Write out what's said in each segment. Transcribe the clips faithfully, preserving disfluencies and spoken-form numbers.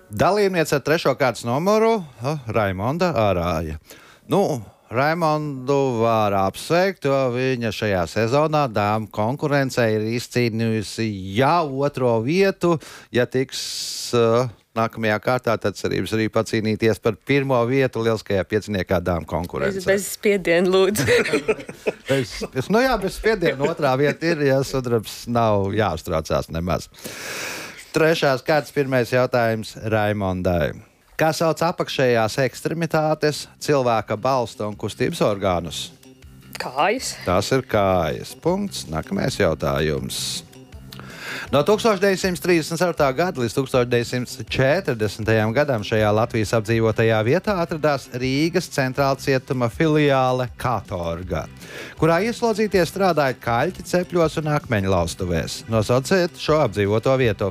Dalībniece ar trešo kārtas numuru oh, Raimonda Ārāja. Nu, Raimondu var apsveikt, jo viņa šajā sezonā dāmu konkurencē ir izcīnījusi jau otro vietu. Ja tiks uh, nākamajā kārtā, tad cerības arī pacīnīties par pirmo vietu lieliskajā pieciniekā dāmu konkurencē. Bez, bez spiediena, lūdzu. bez, bez, nu jā, bez spiediena otrā vieta ir, ja sudrabs nav jāuztraucās nemaz. Trešās kārtas pirmais jautājums Raimondai. Kā sauc apakšējās ekstremitātes, cilvēka balsta un kustības orgānus? Kājas. Tas ir kājas. Punkts. Nākamais jautājums. No tūkstoš deviņsimt trīsdesmit ceturtā gada līdz tūkstoš deviņsimt četrdesmitajam gadam šajā Latvijas apdzīvotajā vietā atradās Rīgas centrāla cietuma filiāle Katorga, kurā ieslodzītie strādāja kaļķi cepļos un akmeņu laustuvēs. Nosauciet šo apdzīvoto vietu.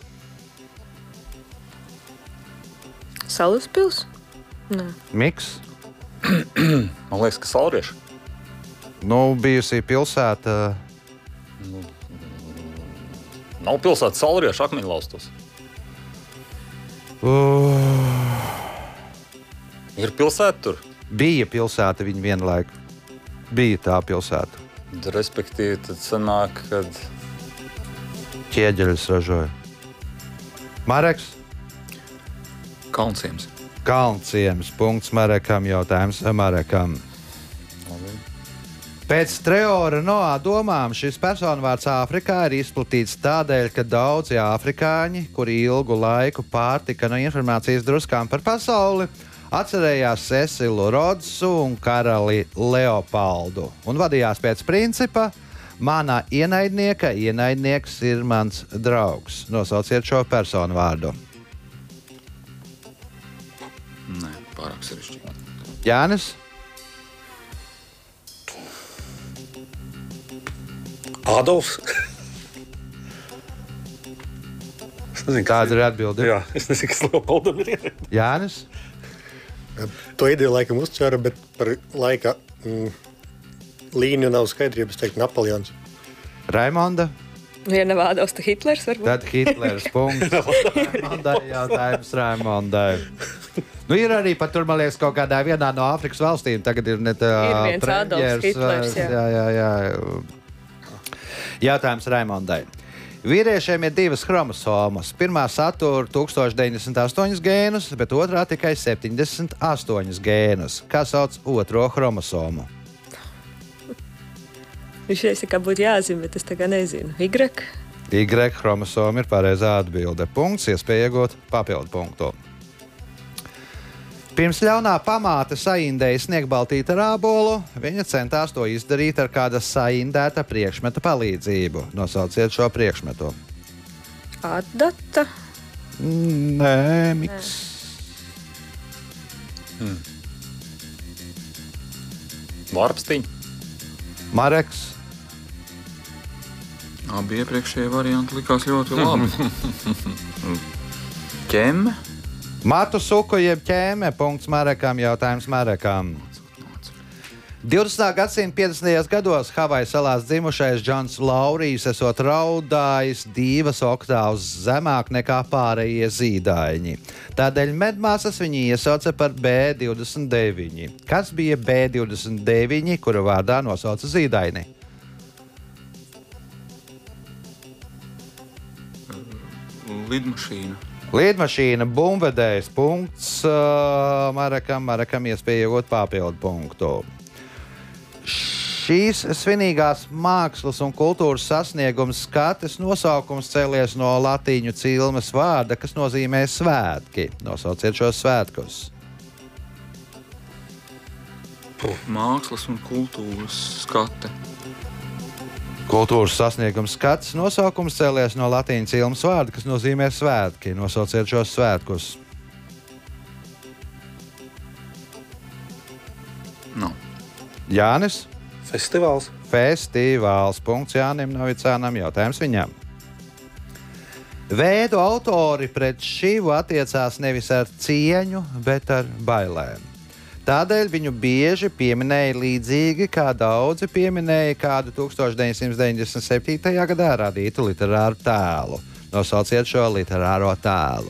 Salaspils? Nē. Miks? Man liekas, ka Saulrieši. Nu, bijusī pilsēta. Nu, nav pilsēta Saulrieši akmeņlaustos. Uh, Ir pilsēta tur? bija pilsēta viņa vienlaiku. Bija tā pilsēta. Respektīvi, tad sanāk, kad Ķieģeļus ražoja. Mareks? Kalnciems. Kalnciems. Punkts Marekam. Jautājums Marekam. Pēc Treora Noā domām šis personvārds Āfrikā ir izplatīts tādēļ, ka daudzi āfrikāņi, kuri ilgu laiku pārtika no informācijas druskām par pasauli, atcerējās Cecilu Rodsu un karali Leopoldu un vadījās pēc principa: mana ienaidnieka ienaidnieks ir mans draugs. Nosauciet šo personu vārdu. Nē, pārāk sarežģīti. Jānis? Adolfs. Es nezinu, kas Kāda ir atbilde? Jā, es nezinu, kas Leopoldam ir. Jānis? To ideju laikam uzķēra, bet par laika mm, līniju nav skaidrības, teikt, Napoleons. Raimonda? Ja nav Ādams, tad Hitlers varbūt. Tad Hitlers. Punkts. Raimondai jautājums Raimondai. Nu, ir arī pat tur, man liekas, kaut kādā vienā no Āfrikas valstīm. Tagad ir ne tā Ir viens Adolfs Hitlers, jā. jā, jā, jā. Jautājums Raimondai. Vīriešiem ir divas chromosomas. Pirmā satura tūkstoš deviņdesmit astoņus gēnus, bet otrā tikai septiņdesmit astoņus gēnus. Kā sauc otro chromosomu? Viņš reiz kā būtu jāzina, bet es tagad nezinu. Y? Y chromosoma ir pareizā atbilde. Punkts, iespēja iegūt papildu punktu. Pirms ļaunā pamāte saindēja sniegbaltīti ar ābolu, viņa centās to izdarīt ar kāda saindēta priekšmeta palīdzību. Nosauciet šo priekšmetu. Adata. Nē, miks. Hmm. Vārpstiņi. Mareks. Abi iepriekšējie varianti likās ļoti labi. Ķemme? Matu suku jeb ķēme. Punkts Marekam. Jautājums Marekam. divdesmitā gadsimta piecdesmitajos gados Havaju salās dzimušais Džons Laurijs esot raudājis divas oktāvas zemāk nekā pārējie zīdaiņi. Tādēļ medmāsas viņu iesauca par B divdesmit deviņi. Kas bija B divdesmit deviņi, kura vārdā nosauca zīdaini? Lidmašīna. Lidmašīna, bumbvedējs. Punkts uh, Marekam. Marekam iespēja iegūt papildu punktu. Šīs svinīgās mākslas un kultūras sasniegums skates nosaukums cēlies no latīņu cilmes vārda, kas nozīmē svētki. Nosauciet šos svētkus. Mākslas un kultūras skate. Kultūras sasniegums skats nosaukums cēlies no latīņu cilmes vārda, kas nozīmē svētki. Nosauciet šos svētkus. Nav. Jānis? Festivāls. Festivāls. Punkts Jānim Novicānam. Jautājums viņam. Vēdu autori pret Šivu attiecās nevis ar cieņu, bet ar bailēm. Tādēļ viņu bieži pieminēja līdzīgi, kā daudzi pieminēja kādu tūkstoš deviņsimt deviņdesmit septītajā gadā radītu literāru tēlu. Nosauciet šo literāro tēlu.